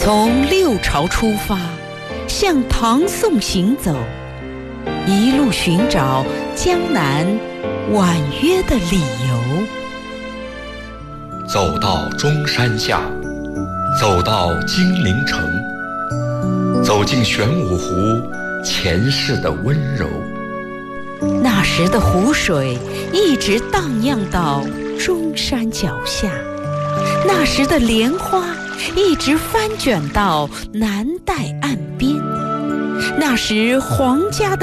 从六朝出发，向唐宋行走，一路寻找江南婉约的理由。 走到中山下，走到金陵城，走进玄武湖前世的温柔。 那时的湖水一直荡漾到中山脚下，那时的莲花一直翻卷到南戴岸边，那时皇家的